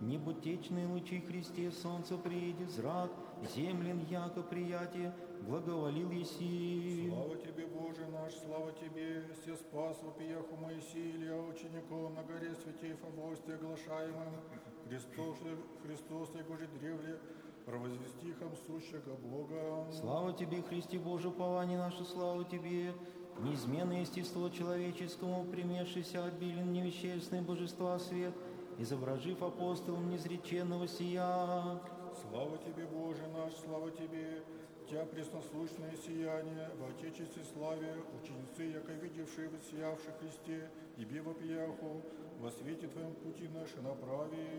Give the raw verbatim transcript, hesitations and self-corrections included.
небутечные лучи Христе, солнце приедет зрак, землен яко приятие, благоволил еси. Слава Тебе, Боже наш, слава Тебе, все спас вопияху Моисея, Илья учеником на горе святей Фавосте оглашаемым, Христос, Христос, Его же древле, провозвестихом сущего Бога. Слава Тебе, Христе Боже, упование наше, слава Тебе, неизменное естество человеческому, примершийся обилен невещественный божества свет, изображив апостолом незреченного сия. Слава Тебе, Боже наш, слава Тебе, Тя преснослушное сияние, в Отечестве славе, ученицы, яко видевшие воссиявши Христе, Тебе вопияху, во свете Твоем пути наши направи.